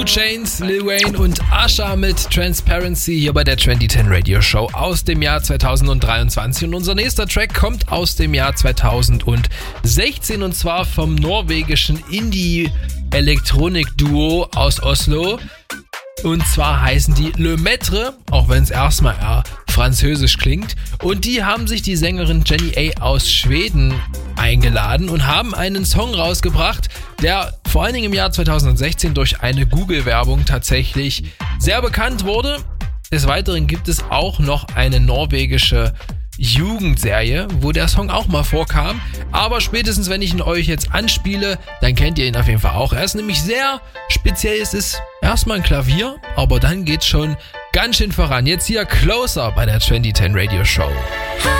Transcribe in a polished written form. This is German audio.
Chainz, Lil Wayne und Usher mit Transparency hier bei der 2010 Radio Show aus dem Jahr 2023. Und unser nächster Track kommt aus dem Jahr 2016 und zwar vom norwegischen Indie-Elektronik-Duo aus Oslo. Und zwar heißen die Le Maître, auch wenn es erstmal eher französisch klingt. Und die haben sich die Sängerin Jenny A. aus Schweden eingeladen und haben einen Song rausgebracht, der vor allen Dingen im Jahr 2016 durch eine Google-Werbung tatsächlich sehr bekannt wurde. Des Weiteren gibt es auch noch eine norwegische Jugendserie, wo der Song auch mal vorkam. Aber spätestens, wenn ich ihn euch jetzt anspiele, dann kennt ihr ihn auf jeden Fall auch. Er ist nämlich sehr speziell. Es ist erstmal ein Klavier, aber dann geht's schon ganz schön voran. Jetzt hier Closer bei der 2010 Radio Show.